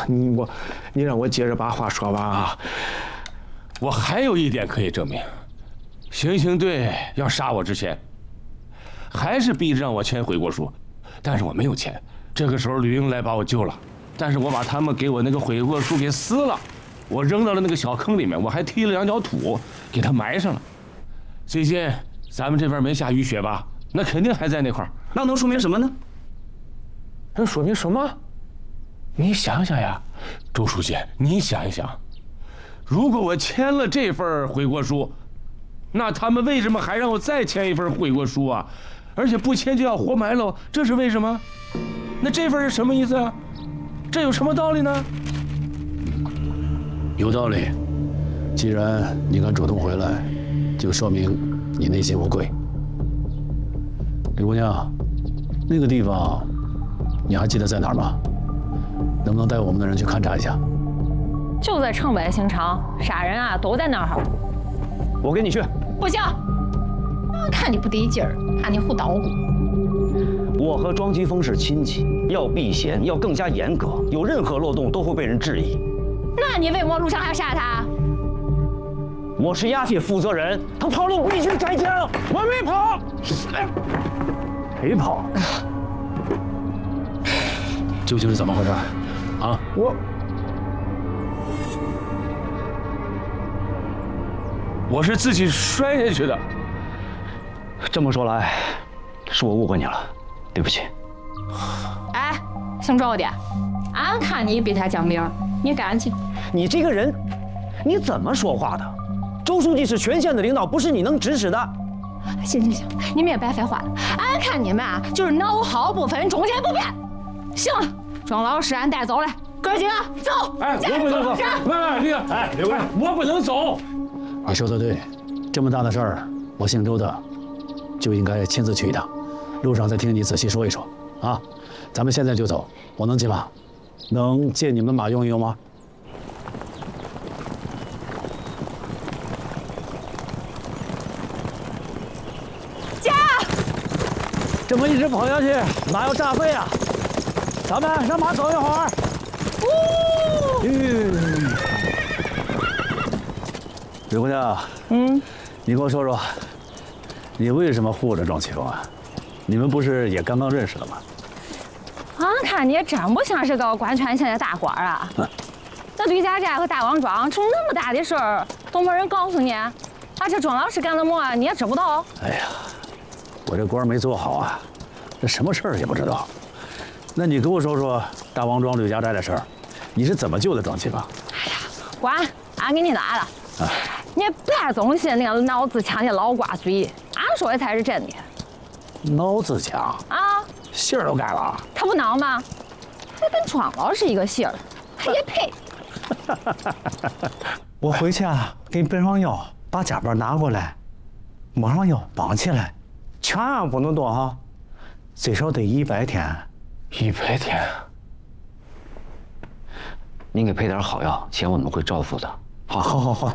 你让我接着把话说完啊！ 我还有一点可以证明，刑警队要杀我之前，还是逼着让我签悔过书，但是我没有签。这个时候吕英来把我救了，但是我把他们给我那个悔过书给撕了，我扔到了那个小坑里面，我还踢了2脚土，给它埋上了。最近咱们这边没下雨雪吧？那肯定还在那块儿。 那能说明什么呢？ 能说明什么？你想想呀，周书记，你想一想，如果我签了这份悔过书，那他们为什么还让我再签一份悔过书啊？而且不签就要活埋了，这是为什么？那这份是什么意思啊？这有什么道理呢？ 有道理。既然你敢主动回来，就说明你内心无愧。李姑娘，那个地方你还记得在哪儿吗？能不能带我们的人去勘察一下？ 就在城北刑场，杀人啊都在那儿。 我跟你去。 不行，看你不得劲儿，怕你胡捣鼓。 我和庄吉峰是亲戚，要避嫌，要更加严格，有任何漏洞都会被人质疑。 那你为什么路上还要杀他？ 我是押解负责人，他跑了我必须开枪。 我没跑， 没跑。究竟是怎么回事？啊？ 我是自己摔下去的。 这么说来，是我误会你了，对不起。 哎，姓周的，俺看你比他讲理，你干去。 你这个人，你怎么说话的？周书记是全县的领导，不是你能指使的。 行，你们也别废话了。俺看你们啊，就是脑好不分，中间不变。行了，庄老师，俺带走了。哥儿几个走。 哎，我不能走。喂，这个，哎，刘贵，我不能走。 你说的对，这么大的事儿，我姓周的就应该亲自去一趟，路上再听你仔细说一说啊。咱们现在就走，我能骑马，能借你们马用一用吗？ 驾！ 这么一直跑下去，马要炸飞啊！咱们让马走一会儿。 吕姑娘，你跟我说说，你为什么护着庄启峰啊？你们不是也刚刚认识的吗？ 俺看你真不像是个管权县的大官啊！那吕家寨和大王庄出那么大的事儿，都没人告诉你，啊，这庄老师干了么你也知不道？ 哎呀，我这官没做好啊，这什么事儿也不知道。那你跟我说说大王庄吕家寨的事儿，你是怎么救的庄启峰？ 哎呀，管俺给你拉了。啊，你别总信那个脑子强的老瓜嘴，俺说的才是真的。 脑子强啊， 姓儿都改了， 他不孬吗？还跟庄老师一个姓儿，他也配。 我回去啊，给你备上药，把夹板拿过来，抹上药，绑起来，千万不能动哈，最少得100天。 100天。 您给配点好药，钱我们会照付的。 好。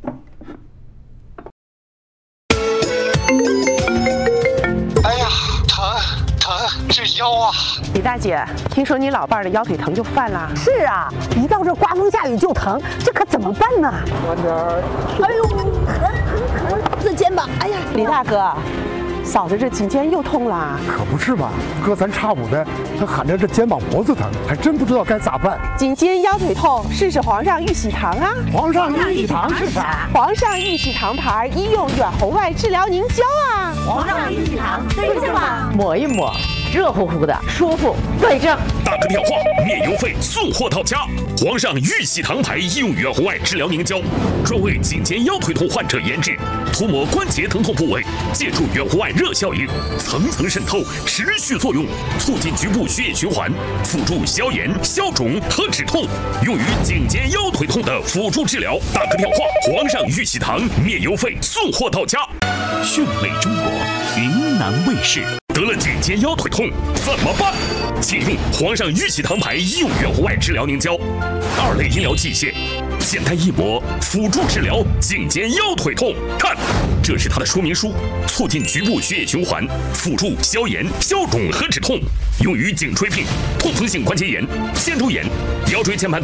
哎呀，疼，这腰啊！ 李大姐，听说你老伴儿的腰腿疼就犯了？ 是啊，一到这刮风下雨就疼，这可怎么办呢？ 慢点儿。 哎呦，疼！这肩膀，哎呀！ 李大哥，嫂子这几天又痛了。 可不是吧，隔三差五的，他喊着这肩膀脖子疼，还真不知道该咋办。 颈肩腰腿痛，试试皇上玉喜堂啊！ 皇上玉喜堂是啥？ 皇上玉喜堂牌医用远红外治疗凝胶啊！ 皇上玉喜堂对症吗？ 抹一抹，热乎乎的，舒服，对症。 大哥电话，免邮费，送货到家。皇上玉喜堂牌医用远红外治疗凝胶，专为颈肩腰腿痛患者研制，涂抹关节疼痛部位，借助远红外热效应，层层渗透，持续作用，促进局部血液循环，辅助消炎、消肿和止痛，用于颈肩腰腿痛的辅助治疗。大哥电话，皇上玉喜堂免邮费，送货到家。 炫美中国，云南卫视。 得了颈肩腰腿痛怎么办？请用皇上玉喜堂牌医用远红外治疗凝胶，2类医疗器械，简单一抹，辅助治疗颈肩腰腿痛。看，这是它的说明书，促进局部血液循环，辅助消炎、消肿和止痛，用于颈椎病、痛风性关节炎、肩周炎、腰椎间盘